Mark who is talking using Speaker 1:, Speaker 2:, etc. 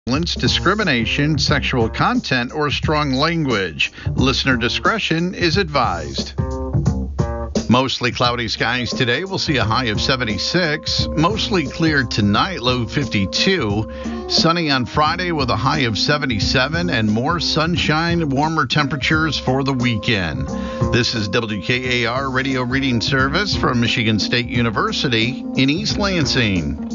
Speaker 1: violence, discrimination, sexual content, or strong language. Listener discretion is advised. Mostly cloudy skies today. We'll see a high of 76. Mostly clear tonight, low 52. Sunny on Friday with a high of 77 and more sunshine, warmer temperatures for the weekend. This is WKAR Radio Reading Service from Michigan State University in East Lansing.